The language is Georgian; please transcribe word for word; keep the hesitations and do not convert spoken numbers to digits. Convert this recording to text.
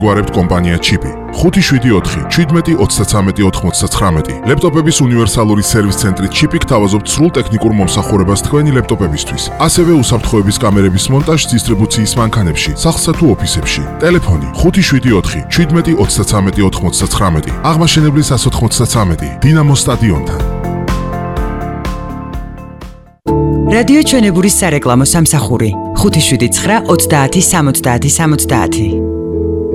გვარებთ კომპანია ჩიპი. ხუთი შვიდი ოთხი შვიდმეტი ოცდათრამეტი ოთხმოცდათხრამეტი. ლეპტოპების უნივერსალური სერვის ცენტრი ჩიპი გთავაზობთ სრულ ტექნიკურ მომსახურებას თქვენი ლეპტოპებისთვის. ასევე უსაფრთხოების კამერების მონტაჟს დისტრიბუციის მანქანებში, სახლსა თუ ოფისებში. ტელეფონი ხუთი შვიდი ოთხი შვიდმეტი ოცდათრამეტი ოთხმოცდათხრამეტი. აღმაშენებლის ას ოთხმოცდათრამეტი. დინამოს სტადიონთან. რადიო ჩვენებურის სარეკლამო სამსახური ხუთი შვიდი ცხრა ოცდაათი სამოცდაათი სამოცდაათი.